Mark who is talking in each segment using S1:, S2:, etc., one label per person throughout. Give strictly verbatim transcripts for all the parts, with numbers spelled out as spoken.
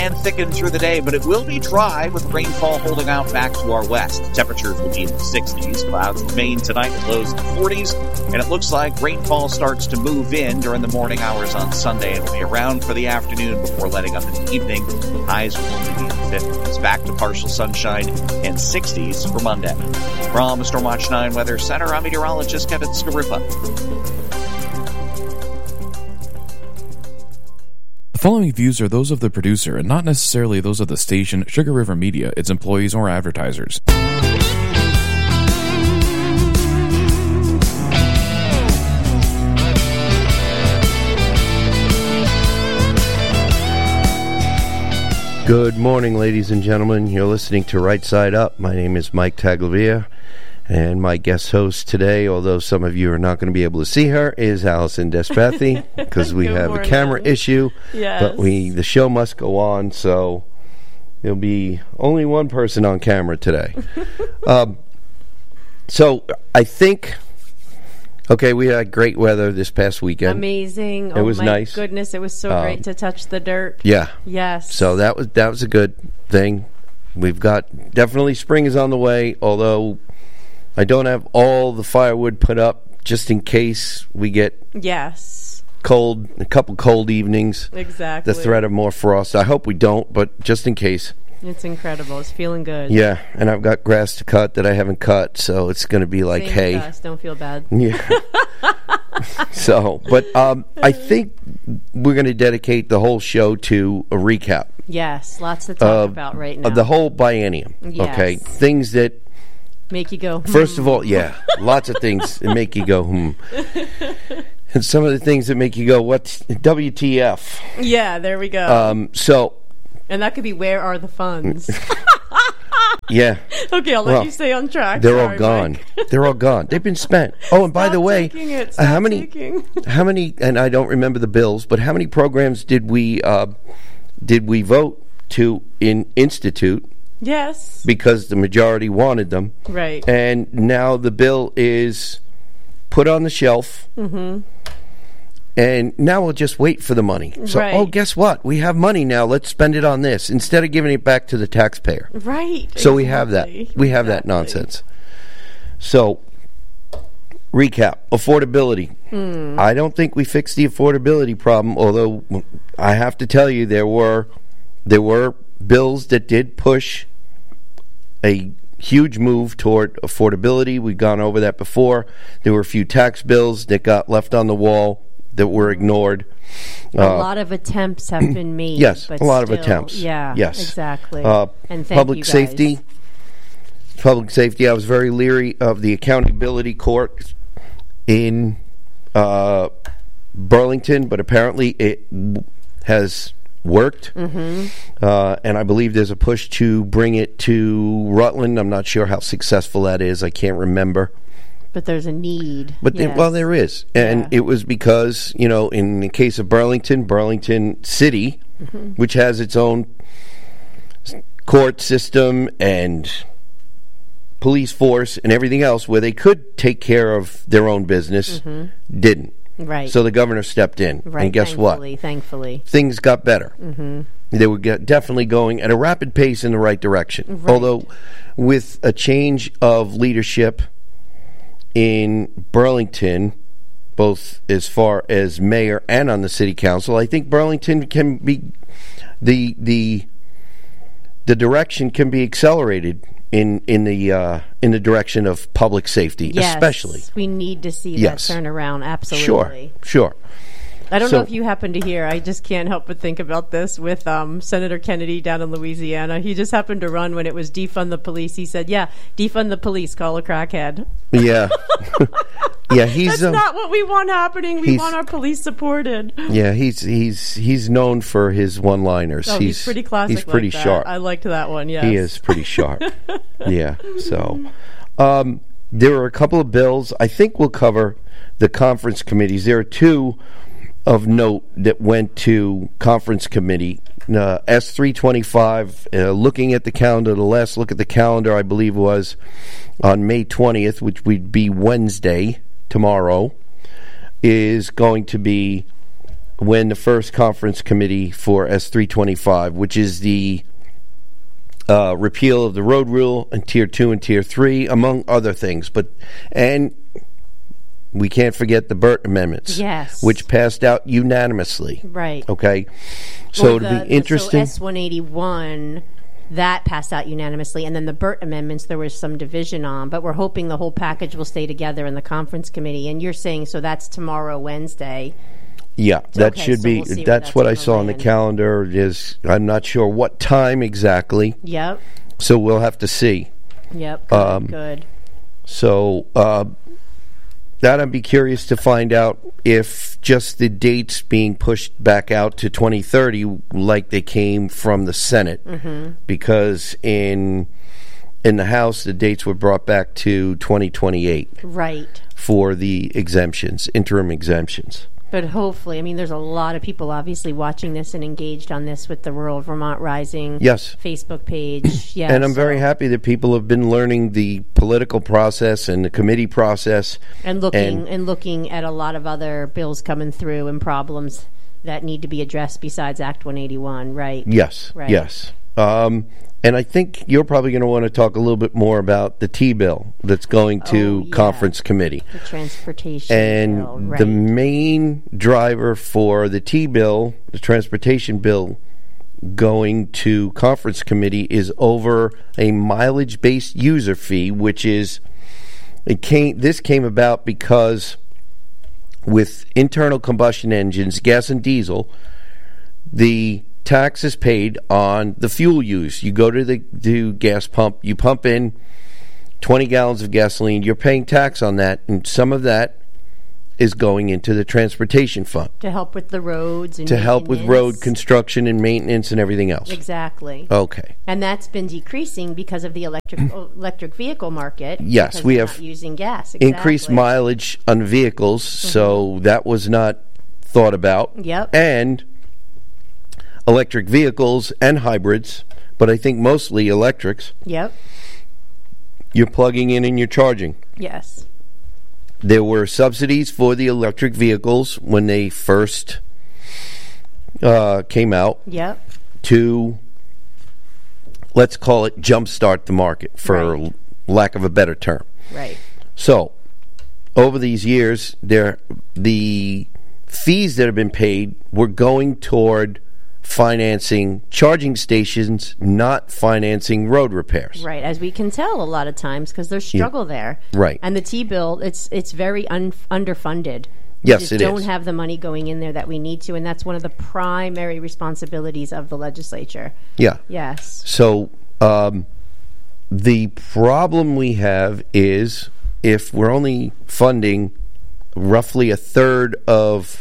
S1: and thicken through the day, but it will be dry with rainfall holding out back to our west. Temperatures will be in the sixties. Clouds remain tonight with lows in the forties, and it looks like rainfall starts to move in during the morning hours on Sunday and will be around for the afternoon before letting up in the evening. Highs will only be in the fifties. Back to partial sunshine and sixties for Monday. From Stormwatch nine Weather Center, I'm meteorologist Kevin Scaruppa.
S2: The following views are those of the producer and not necessarily those of the station, Sugar River Media, its employees, or advertisers.
S3: Good morning, ladies and gentlemen. You're listening to Right Side Up. My name is Mike Taglavia, and my guest host today, although some of you are not going to be able to see her, is Allison Despathy, because we have morning. a camera issue.
S4: Yes.
S3: But we the show must go on, so there'll be only one person on camera today. um, so I think, okay, we had great weather this past weekend.
S4: Amazing.
S3: It
S4: oh
S3: was
S4: my
S3: nice.
S4: Goodness, it was so um, great to touch the dirt.
S3: Yeah.
S4: Yes.
S3: So that was that was a good thing. We've got, definitely spring is on the way, although I don't have all the firewood put up just in case we get
S4: yes
S3: cold, a couple cold evenings.
S4: Exactly.
S3: The threat of more frost. I hope we don't, but just in case.
S4: It's incredible. It's feeling good.
S3: Yeah, and I've got grass to cut that I haven't cut, so it's going to be like
S4: Same
S3: hay.
S4: with us. Don't feel bad.
S3: Yeah. So, but um, I think we're going to dedicate the whole show to a recap.
S4: Yes, lots to talk
S3: uh,
S4: about right now.
S3: Of the whole biennium.
S4: Yes.
S3: Okay, things that
S4: make you go, hmm.
S3: First of all, yeah, lots of things that make you go, hmm. And some of the things that make you go, what, W T F?
S4: Yeah, there we go.
S3: Um, so.
S4: And that could be, where are the funds?
S3: Yeah.
S4: Okay, I'll let
S3: well,
S4: you stay on track.
S3: They're
S4: Sorry,
S3: all gone.
S4: Mike.
S3: They're all gone. They've been spent. Oh, and
S4: Stop
S3: by the way,
S4: it.
S3: uh, how many,
S4: taking.
S3: how many, and I don't remember the bills, but how many programs did we, uh, did we vote to in institute?
S4: Yes.
S3: Because the majority wanted them.
S4: Right.
S3: And now the bill is put on the shelf.
S4: Mm-hmm.
S3: And now we'll just wait for the money. So,
S4: right.
S3: oh, guess what? We have money now. Let's spend it on this instead of giving it back to the taxpayer.
S4: Right.
S3: So
S4: exactly.
S3: we have that. We have exactly. that nonsense. So, recap. Affordability.
S4: Hmm.
S3: I don't think we fixed the affordability problem, although I have to tell you there were there were bills that did push a huge move toward affordability. We've gone over that before. There were a few tax bills that got left on the wall that were ignored.
S4: A
S3: uh,
S4: lot of attempts have been made.
S3: Yes,
S4: but
S3: a lot
S4: still,
S3: of attempts.
S4: Yeah,
S3: yes.
S4: exactly.
S3: Uh,
S4: and thank
S3: public
S4: you guys.
S3: safety. Public safety. I was very leery of the accountability court in uh, Burlington, but apparently it w- has worked.
S4: Mm-hmm.
S3: Uh, and I believe there's a push to bring it to Rutland. I'm not sure how successful that is. I can't remember.
S4: But there's a need.
S3: But
S4: yes.
S3: there, well, there is, and
S4: yeah.
S3: it was because, you know, in the case of Burlington, Burlington City,
S4: mm-hmm.
S3: which has its own court system and police force and everything else, where they could take care of their own business,
S4: mm-hmm.
S3: didn't.
S4: Right.
S3: So the governor stepped in,
S4: right.
S3: and guess
S4: thankfully,
S3: what?
S4: Thankfully,
S3: things got better.
S4: Mm-hmm.
S3: They were get, definitely going at a rapid pace in the right direction.
S4: Right.
S3: Although, with a change of leadership in Burlington, both as far as mayor and on the city council, I think Burlington can be the the the direction can be accelerated in in the uh, in the direction of public safety,
S4: yes,
S3: especially.
S4: We need to see
S3: yes.
S4: that turnaround. Absolutely.
S3: Sure, sure.
S4: I don't
S3: so,
S4: know if you happen to hear. I just can't help but think about this with um, Senator Kennedy down in Louisiana. He just happened to run when it was defund the police. He said, "Yeah, defund the police. Call a crackhead."
S3: Yeah, yeah. He's
S4: That's
S3: um,
S4: not what we want happening. We want our police supported.
S3: Yeah, he's he's he's known for his one-liners.
S4: Oh, he's, he's pretty classic.
S3: He's pretty
S4: like that.
S3: sharp.
S4: I liked that one. Yes,
S3: he is pretty sharp. Yeah. So, um, there are a couple of bills. I think we'll cover the conference committees. There are two of note that went to conference committee. Uh, S three twenty-five, uh, looking at the calendar, the last look at the calendar, I believe, was on May twentieth, which would be Wednesday, tomorrow, is going to be when the first conference committee for S three twenty-five, which is the uh, repeal of the road rule in Tier two and Tier three, among other things. But and we can't forget the Burt amendments,
S4: yes,
S3: which passed out unanimously.
S4: Right.
S3: Okay. So
S4: well,
S3: it'll be interesting.
S4: So S one eighty-one, that passed out unanimously, and then the Burt amendments there was some division on, but we're hoping the whole package will stay together in the conference committee. And you're saying so that's tomorrow, Wednesday.
S3: Yeah, that
S4: okay,
S3: should
S4: so
S3: be.
S4: We'll see
S3: that's
S4: that's
S3: what I saw on the
S4: land.
S3: calendar. Is I'm not sure what time exactly.
S4: Yep.
S3: So we'll have to see.
S4: Yep. Good.
S3: Um,
S4: good.
S3: So uh, that I'd be curious to find out if just the dates being pushed back out to twenty thirty, like they came from the Senate,
S4: mm-hmm.
S3: because in in the House the dates were brought back to twenty twenty-eight.
S4: Right.
S3: For the exemptions, interim exemptions.
S4: But hopefully, I mean, there's a lot of people obviously watching this and engaged on this with the Rural Vermont Rising
S3: yes.
S4: Facebook page. Yes,
S3: and I'm
S4: so.
S3: very happy that people have been learning the political process and the committee process.
S4: And looking
S3: and,
S4: and looking at a lot of other bills coming through and problems that need to be addressed besides Act one eighty-one, right?
S3: Yes,
S4: right.
S3: yes. Um, and I think you're probably going to want to talk a little bit more about the T-bill that's going to
S4: oh, yeah.
S3: conference committee.
S4: The transportation
S3: and
S4: bill, right.
S3: the main driver for the T-bill, the transportation bill, going to conference committee is over a mileage-based user fee, which is it came. This came about because with internal combustion engines, gas and diesel, the tax is paid on the fuel use. You go to the to gas pump, you pump in twenty gallons of gasoline, you're paying tax on that, and some of that is going into the transportation fund.
S4: To help with the roads and
S3: To help with road construction and maintenance and everything else.
S4: Exactly.
S3: Okay.
S4: And that's been decreasing because of the electric electric vehicle market.
S3: Yes, we have
S4: not using gas. Exactly.
S3: Increased mileage on vehicles, mm-hmm. so that was not thought about.
S4: Yep.
S3: And electric vehicles and hybrids, but I think mostly electrics.
S4: Yep.
S3: You're plugging in and you're charging.
S4: Yes.
S3: There were subsidies for the electric vehicles when they first uh, came out.
S4: Yep.
S3: To, let's call it, jumpstart the market, for
S4: right.
S3: lack of a better term.
S4: Right.
S3: So, over these years, there the fees that have been paid were going toward financing charging stations, not financing road repairs.
S4: Right, as we can tell a lot of times because there's struggle
S3: yeah.
S4: there.
S3: Right.
S4: And the T-bill, it's it's very un- underfunded.
S3: Yes,
S4: we just
S3: it
S4: don't
S3: is.
S4: have the money going in there that we need to, and that's one of the primary responsibilities of the legislature.
S3: Yeah.
S4: Yes.
S3: So um, the problem we have is if we're only funding roughly a third of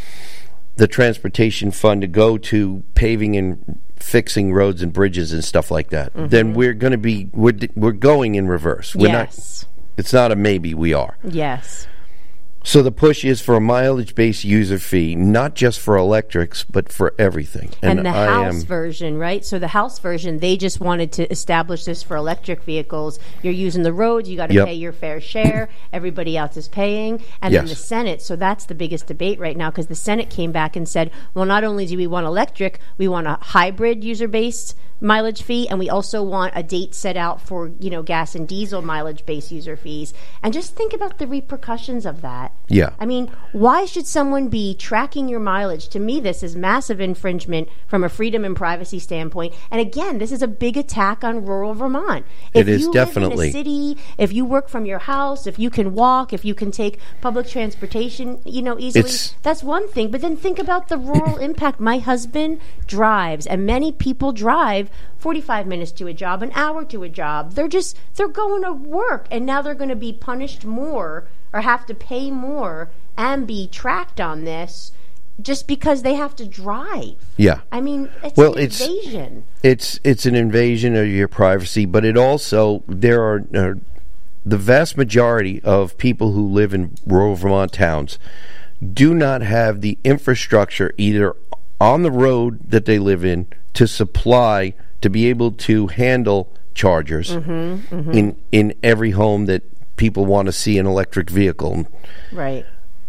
S3: the transportation fund to go to paving and fixing roads and bridges and stuff like that, mm-hmm. then we're going to be we're we're going in reverse. We're
S4: yes.
S3: not. It's not a maybe. We are.
S4: Yes.
S3: So the push is for a mileage-based user fee, not just for electrics, but for everything.
S4: And, and the
S3: I
S4: House
S3: am,
S4: version, right? So the House version, they just wanted to establish this for electric vehicles. You're using the roads, you got to
S3: yep.
S4: pay your fair share. Everybody else is paying. And
S3: yes.
S4: then the Senate, so that's the biggest debate right now because the Senate came back and said, well, not only do we want electric, we want a hybrid user-based mileage fee, and we also want a date set out for, you know, gas and diesel mileage-based user fees. And just think about the repercussions of that.
S3: Yeah.
S4: I mean, why should someone be tracking your mileage? To me, this is massive infringement from a freedom and privacy standpoint. And again, this is a big attack on rural Vermont. If
S3: it is
S4: you
S3: definitely.
S4: live in a city, if you work from your house, if you can walk, if you can take public transportation, you know, easily,
S3: It's,
S4: that's one thing. But then think about the rural impact. My husband drives, and many people drive forty-five minutes to a job, an hour to a job. They're just, they're going to work, and now they're going to be punished more or have to pay more and be tracked on this just because they have to drive.
S3: Yeah.
S4: I mean, it's
S3: well,
S4: an
S3: it's,
S4: invasion.
S3: It's it's an invasion of your privacy, but it also, there are, uh, the vast majority of people who live in rural Vermont towns do not have the infrastructure either on the road that they live in to supply, to be able to handle chargers
S4: mm-hmm, mm-hmm.
S3: in in every home that people want to see an electric vehicle.
S4: Right.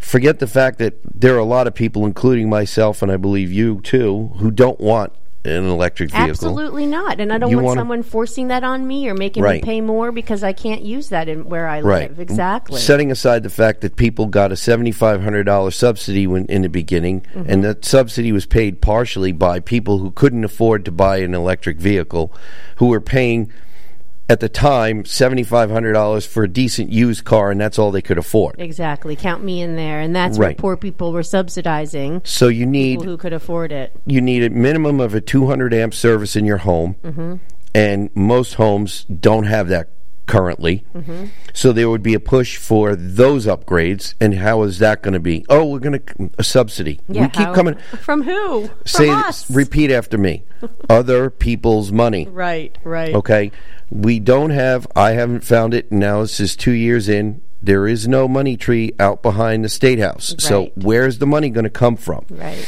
S3: forget the fact that there are a lot of people, including myself, and I believe you too, who don't want an electric vehicle.
S4: Absolutely not. And I don't
S3: You
S4: want
S3: wanna-
S4: someone forcing that on me or making
S3: Right.
S4: me pay more because I can't use that in where I
S3: Right.
S4: live. Exactly.
S3: Setting aside the fact that people got a seven thousand five hundred dollars subsidy when, in the beginning,
S4: Mm-hmm.
S3: and that subsidy was paid partially by people who couldn't afford to buy an electric vehicle, who were paying, at the time, seven thousand five hundred dollars for a decent used car, and that's all they could afford.
S4: Exactly. Count me in there. And that's
S3: Right.
S4: what poor people were subsidizing.
S3: So you need
S4: People who could afford it.
S3: you need a minimum of a two hundred amp service in your home,
S4: Mm-hmm.
S3: and most homes don't have that currently.
S4: Mm-hmm.
S3: So there would be a push for those upgrades. And how is that going to be? Oh, we're going to a subsidy.
S4: Yeah,
S3: we keep
S4: how-
S3: coming.
S4: From who?
S3: Say,
S4: From us.
S3: repeat after me. Other people's money.
S4: Right, right.
S3: Okay, we don't have. I haven't found it. Now this is two years in. There is no money tree out behind the State House. So
S4: Right.
S3: where's the money going to come from?
S4: Right.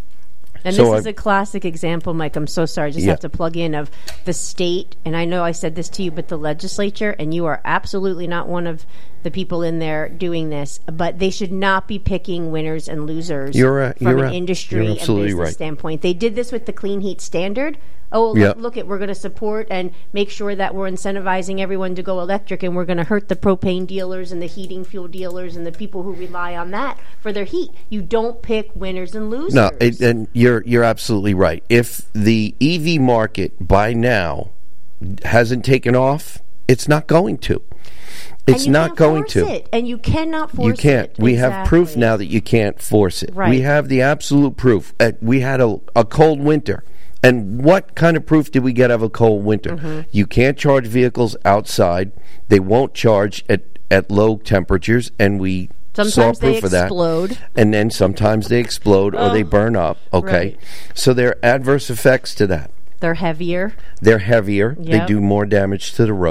S4: And
S3: So
S4: this is
S3: I-
S4: a classic example, Mike. I'm so sorry. I just
S3: Yeah.
S4: have to plug in of the state. And I know I said this to you, but the legislature, and you are absolutely not one of the people in there doing this, but they should not be picking winners and losers
S3: You're, uh,
S4: from
S3: you're,
S4: an
S3: uh,
S4: industry
S3: you're
S4: and
S3: absolutely
S4: business
S3: right.
S4: standpoint. They did this with the clean heat standard. Oh,
S3: Yeah.
S4: look, look at, we're going to support and make sure that we're incentivizing everyone to go electric, and we're going to hurt the propane dealers and the heating fuel dealers and the people who rely on that for their heat. You don't pick winners and losers.
S3: No, it, and you're you're absolutely right. If the E V market by now hasn't taken off, it's not going to. It's
S4: And you
S3: not
S4: can't
S3: going
S4: force
S3: to.
S4: it, and you cannot force
S3: You can't.
S4: it.
S3: We have proof
S4: Exactly.
S3: now that you can't force it.
S4: Right.
S3: We have the absolute proof. Uh, we had a, a cold winter. And what kind of proof did we get of a cold winter?
S4: Mm-hmm.
S3: You can't charge vehicles outside. They won't charge at, at low temperatures, and we
S4: Sometimes
S3: saw
S4: they
S3: proof of that.
S4: explode.
S3: And then sometimes they explode or they burn up. Okay.
S4: right.
S3: So there are adverse effects to that.
S4: They're heavier.
S3: They're heavier. They
S4: Yep.
S3: do more damage to the road.